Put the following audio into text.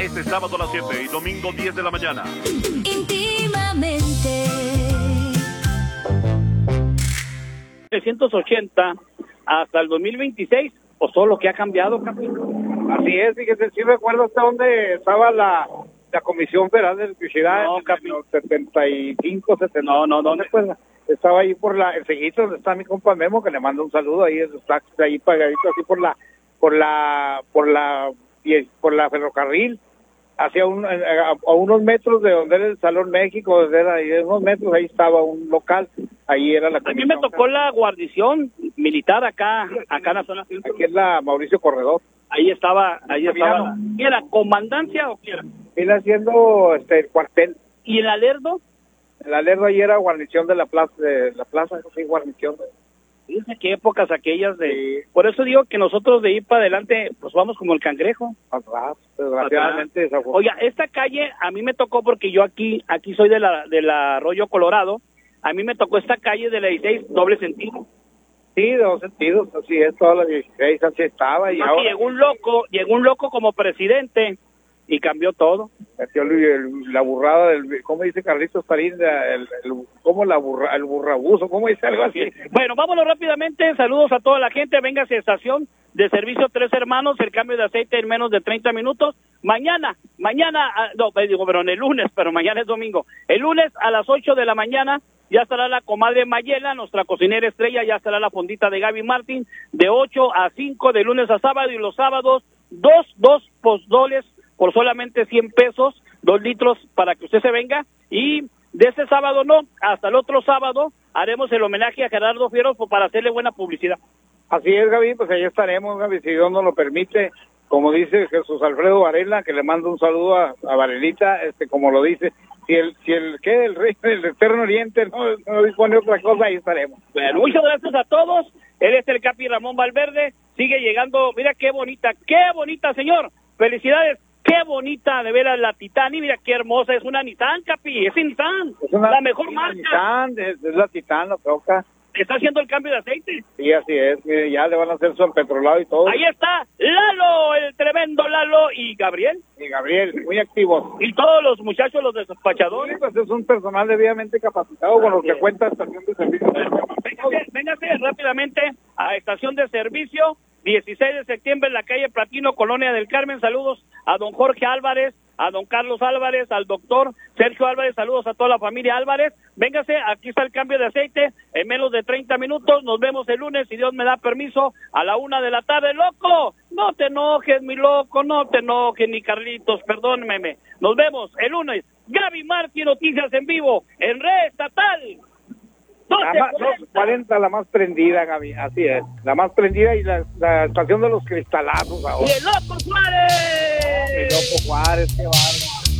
Este sábado a las 7 y domingo 10 de la mañana. Íntimamente. 380 hasta el 2026, pues todo lo que ha cambiado, Capi. Así es, fíjese, sí recuerdo hasta dónde estaba la Comisión Federal de Electricidad. No, Capi. En los 75, 70. No recuerda. Estaba ahí por el seguito donde está mi compa Memo, que le mando un saludo ahí, está ahí pagadito así por la ferrocarril, hacia a unos metros de donde era el Salón México, desde ahí, de unos metros, ahí estaba un local, ahí era la A mí me tocó la guarnición militar acá en la zona. Aquí es la Mauricio Corredor. Ahí estaba. ¿Qué era? ¿Comandancia o qué era? Viene haciendo el cuartel. ¿Y el Alerdo? El Alerdo ahí era guarnición de la plaza, sí, guarnición. Fíjense qué épocas aquellas de... Sí. Por eso digo que nosotros de ahí para adelante, pues vamos como el cangrejo. Atrás, desgraciadamente. Oiga, esta calle a mí me tocó porque yo aquí soy de la Arroyo Colorado. A mí me tocó esta calle de la 16, doble sentido. Sí, dos sentidos, así es, toda la 16 así estaba. Y no, ahora... llegó un loco como presidente y cambió todo. La burrada del, ¿cómo dice Carlitos Tarín? El burrabuzo, ¿cómo dice algo así? Bueno, vámonos rápidamente, saludos a toda la gente, véngase a estación de servicio Tres Hermanos, el cambio de aceite en menos de 30 minutos. Mañana, el lunes, pero mañana es domingo. El lunes a las 8 de la mañana ya estará la comadre Mayela, nuestra cocinera estrella, ya estará la fondita de Gaby Martín, de 8 a 5 de lunes a sábado, y los sábados, dos pozdoles por solamente 100 pesos, 2 litros para que usted se venga, y de ese sábado hasta el otro sábado haremos el homenaje a Gerardo Fierro para hacerle buena publicidad. Así es, Gaby, pues ahí estaremos, Gaby, si Dios nos lo permite, como dice Jesús Alfredo Varela, que le mando un saludo a Varelita, como lo dice, si el rey del Eterno Oriente no dispone otra cosa, ahí estaremos. Bueno, muchas gracias a todos, él es el Capi Ramón Valverde, sigue llegando, mira qué bonita, señor, felicidades. Qué bonita, de veras, la Titán, y mira qué hermosa, es una Nissan, Capi, es Nissan, la mejor marca. Nissan, es la Titán, la troca. Está haciendo el cambio de aceite. Sí, así es, mire, ya le van a hacer su empetrolado y todo. Ahí está Lalo, el tremendo Lalo, y Gabriel. Y Gabriel, muy activos. Y todos los muchachos, los despachadores. Sí, pues es un personal debidamente capacitado con lo que cuenta estación de servicio. Véngase rápidamente a estación de servicio, 16 de septiembre en la calle Platino, Colonia del Carmen. Saludos a don Jorge Álvarez, a don Carlos Álvarez, al doctor Sergio Álvarez, saludos a toda la familia Álvarez. Véngase, aquí está el cambio de aceite en menos de 30 minutos. Nos vemos el lunes, si Dios me da permiso, a la 1 de la tarde. ¡Loco! No te enojes, mi loco, no te enojes, ni Carlitos, perdóneme. Nos vemos el lunes. Gaby Martín, noticias en vivo, en Red Estatal. 240, la más prendida, Gaby, así es. La más prendida, y la estación de los cristalazos ahora. ¡Y el Loco Juárez! ¡El Loco Juárez, qué bárbaro!